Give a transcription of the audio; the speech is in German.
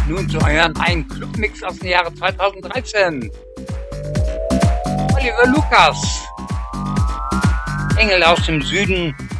Nun zu euren einen Clubmix aus dem Jahre 2013. Oliver Lucas, Engel aus dem Süden,